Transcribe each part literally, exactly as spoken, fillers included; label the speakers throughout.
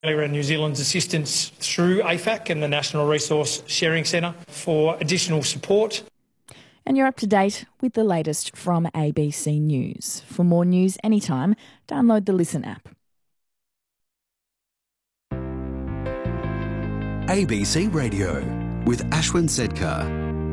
Speaker 1: and New Zealand's assistance through A F A C and the National Resource Sharing Centre for additional support.
Speaker 2: And you're up to date with the latest from A B C News. For more news anytime, download the Listen app.
Speaker 3: A B C Radio with Ashwin Sedkar.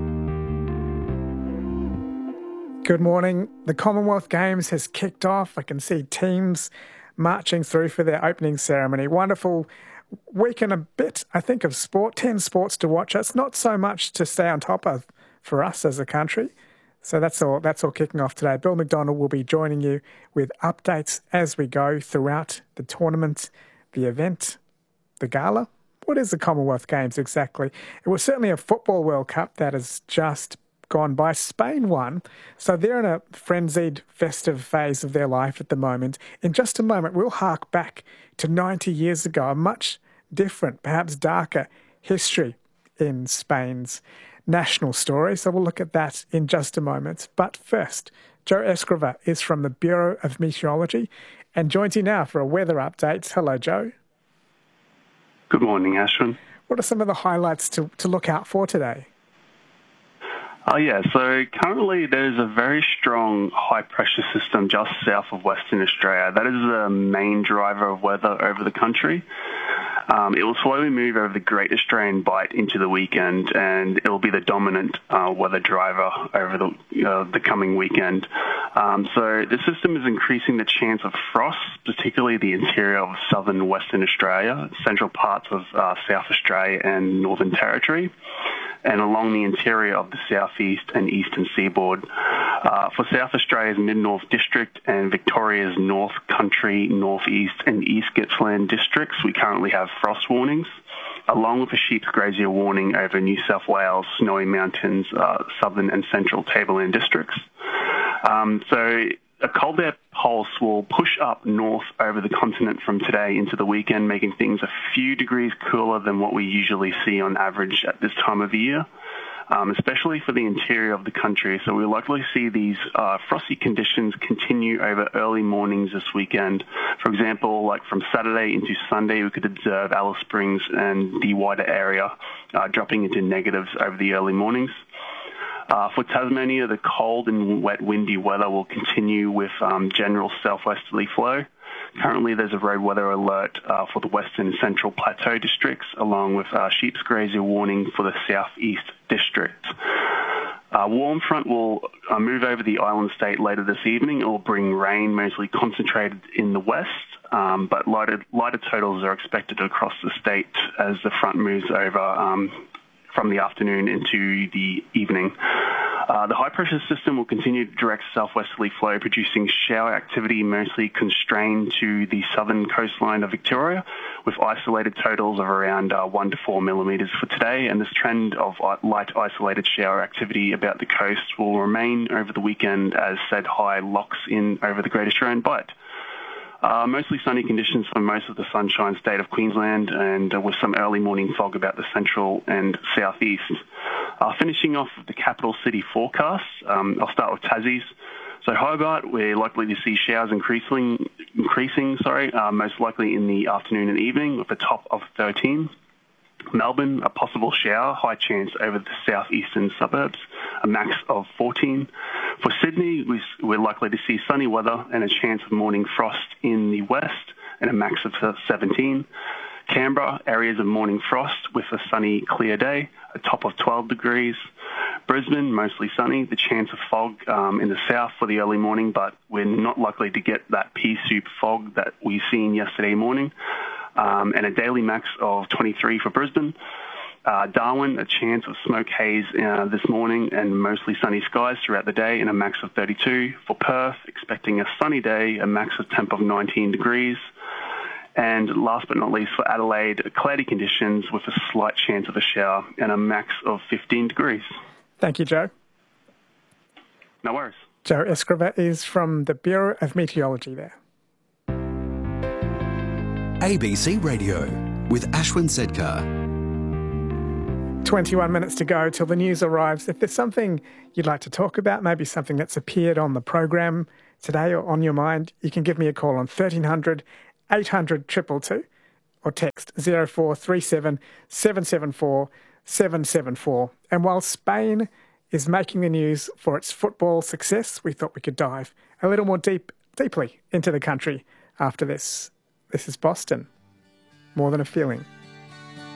Speaker 4: Good morning. The Commonwealth Games has kicked off. I can see teams marching through for their opening ceremony. Wonderful week and a bit, I think, of sport. Ten sports to watch. It's not so much to stay on top of for us as a country. So that's all that's all kicking off today. Bill McDonald will be joining you with updates as we go throughout the tournament, the event, the gala. What is the Commonwealth Games exactly? It was certainly a Football World Cup that has just gone by. Spain won, so they're in a frenzied, festive phase of their life at the moment. In just a moment, we'll hark back to ninety years ago, a much different, perhaps darker history in Spain's national story. So we'll look at that in just a moment. But first, Joe Escriva is from the Bureau of Meteorology and joins you now for a weather update. Hello, Joe.
Speaker 5: Good morning, Ashwin.
Speaker 4: What are some of the highlights to, to look out for today?
Speaker 5: Oh, yeah. So currently there's a very strong high-pressure system just south of Western Australia. That is the main driver of weather over the country. Um, it will slowly move over the Great Australian Bight into the weekend, and it will be the dominant uh, weather driver over the uh, the coming weekend. Um, so the system is increasing the chance of frost, particularly the interior of southern Western Australia, central parts of uh, South Australia and Northern Territory, and along the interior of the southeast and eastern seaboard. Uh, for South Australia's Mid-North District and Victoria's North Country, Northeast and East Gippsland districts, we currently have frost warnings, along with a sheep's grazier warning over New South Wales, Snowy Mountains, uh, southern and central tableland districts. Um, so a cold air pulse will push up north over the continent from today into the weekend, making things a few degrees cooler than what we usually see on average at this time of year, um, especially for the interior of the country. So we'll likely see these uh, frosty conditions continue over early mornings this weekend. For example, like from Saturday into Sunday, we could observe Alice Springs and the wider area uh, dropping into negatives over the early mornings. Uh, for Tasmania, the cold and wet windy weather will continue with um, general southwesterly flow. Currently, there's a road weather alert uh, for the western and central plateau districts, along with uh, sheep's grazier warning for the southeast district. Uh, warm front will uh, move over the island state later this evening. It will bring rain, mostly concentrated in the west, um, but lighter, lighter totals are expected across the state as the front moves over um, from the afternoon into the evening. Uh, the high-pressure system will continue to direct southwesterly flow, producing shower activity mostly constrained to the southern coastline of Victoria, with isolated totals of around uh, one to four millimetres for today. And this trend of light isolated shower activity about the coast will remain over the weekend as said high locks in over the Great Australian Bight. Uh, mostly sunny conditions for most of the Sunshine State of Queensland, and uh, with some early morning fog about the central and southeast. Uh, finishing off with the capital city forecast, um, I'll start with Tassie's. So Hobart, we're likely to see showers increasing, increasing sorry, uh, most likely in the afternoon and evening with a top of thirteen. Melbourne, a possible shower, high chance over the southeastern suburbs, a max of fourteen. For Sydney, we're likely to see sunny weather and a chance of morning frost in the west and a max of seventeen. Canberra, areas of morning frost with a sunny, clear day, a top of twelve degrees. Brisbane, mostly sunny, the chance of fog um, in the south for the early morning, but we're not likely to get that pea soup fog that we seen yesterday morning. Um, and a daily max of twenty-three for Brisbane. Uh, Darwin, a chance of smoke haze uh, this morning and mostly sunny skies throughout the day and a max of thirty-two. For Perth, expecting a sunny day, a max of temp of nineteen degrees. And last but not least, for Adelaide, cloudy conditions with a slight chance of a shower and a max of fifteen degrees.
Speaker 4: Thank you, Joe.
Speaker 5: No worries.
Speaker 4: Joe Escriva is from the Bureau of Meteorology there.
Speaker 3: A B C Radio with Ashwin Sedkar.
Speaker 4: twenty-one minutes to go till the news arrives. If there's something you'd like to talk about, maybe something that's appeared on the program today or on your mind, you can give me a call on thirteen hundred, eight hundred, two two two. or text zero four three seven seven seven four seven seven four. And while Spain is making the news for its football success, we thought we could dive a little more deep, deeply into the country after this. This is Boston, More Than a Feeling.